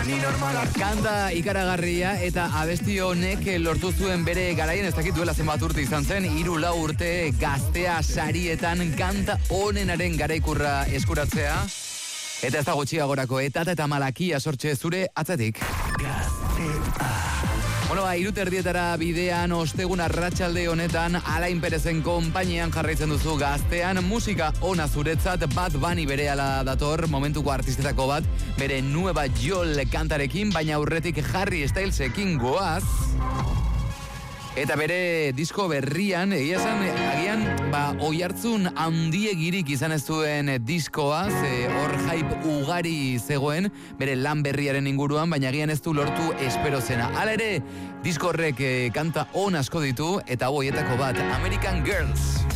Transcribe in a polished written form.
Kanta ikaragarria eta abesti honek lortu zuen bere garaien, ez dakit duela zenbat urte izan zen, 3-4 urte gaztea sarietan kanta honenaren garaikurra eskuratzea. Eta ez da gutxiagorako eta Malakia sortxe zure atzetik. Bueno, 3:30 bidean ostegun arratsalde honetan Alain Perezen konpainian jarraitzen duzu Gaztean. Musika ona zuretzat, Bad Bunny berehala dator, momentuko artistetako bat, bere Nueva Yol kantarekin, baina aurretik Harry Stylesekin goaz. Eta bere disko berrian, egia esan, agian, oihartzun handiegirik izan ez duen diskoa, hor hype ugari zegoen, bere lan berriaren inguruan, baina agian ez du lortu espero zena. Hala ere, disko horrek kanta on asko ditu, eta hoietako bat, American Girls.